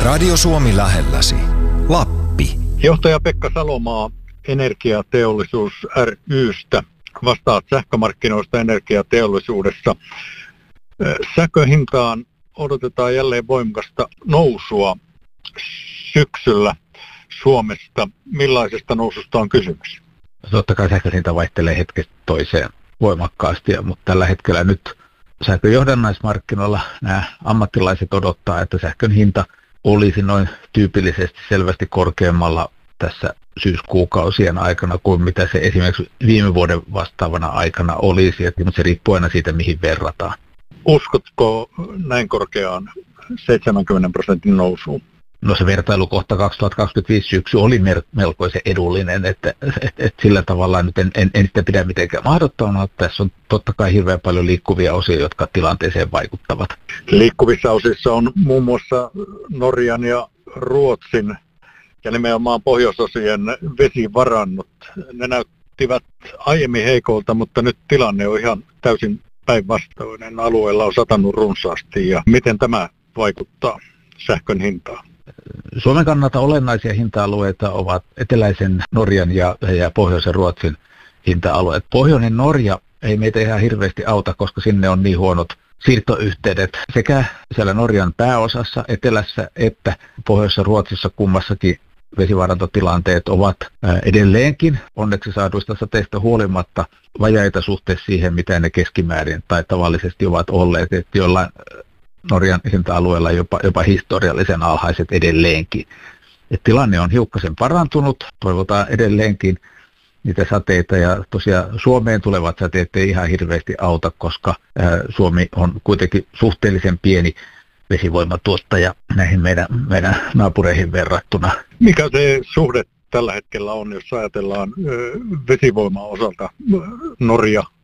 Radio Suomi lähelläsi. Lappi. Johtaja Pekka Salomaa Energiateollisuus ry:stä. Vastaat sähkömarkkinoista energiateollisuudessa. Sähköhintaan odotetaan jälleen voimakasta nousua syksyllä Suomesta. Millaisesta noususta on kysymys? Totta kai sähkön hinta vaihtelee hetkestä toiseen voimakkaasti, mutta tällä hetkellä nyt sähköjohdannaismarkkinoilla nämä ammattilaiset odottaa, että sähkön hinta olisi noin tyypillisesti selvästi korkeammalla tässä syyskuukausien aikana kuin mitä se esimerkiksi viime vuoden vastaavana aikana olisi, mutta se riippuu aina siitä, mihin verrataan. Uskotko näin korkeaan 70% nousuun? No se vertailukohta 2025 syksy oli melkoisen edullinen, että sillä tavalla nyt en sitä pidä mitenkään mahdottomana. Tässä on totta kai hirveän paljon liikkuvia osia, jotka tilanteeseen vaikuttavat. Liikkuvissa osissa on muun muassa Norjan ja Ruotsin ja nimenomaan pohjoisosien vesivarannot. Ne näyttivät aiemmin heikolta, mutta nyt tilanne on ihan täysin päinvastainen. Alueella on satanut runsaasti ja miten tämä vaikuttaa sähkön hintaan? Suomen kannalta olennaisia hinta-alueita ovat eteläisen Norjan ja pohjoisen Ruotsin hinta-alueet. Pohjoinen Norja ei meitä ihan hirveästi auta, koska sinne on niin huonot siirtoyhteydet sekä siellä Norjan pääosassa etelässä että pohjoisessa Ruotsissa kummassakin vesivarantotilanteet ovat edelleenkin onneksi saaduista sateista huolimatta vajaita suhteessa siihen, mitä ne keskimäärin tai tavallisesti ovat olleet, että jollain Norjan hinta-alueella jopa historiallisen alhaiset edelleenkin. Et tilanne on hiukkasen parantunut, toivotaan edelleenkin niitä sateita ja tosiaan Suomeen tulevat sateet ei ihan hirveästi auta, koska Suomi on kuitenkin suhteellisen pieni vesivoimatuottaja näihin meidän naapureihin verrattuna. Mikä se suhde tällä hetkellä on, jos ajatellaan vesivoiman osalta Norja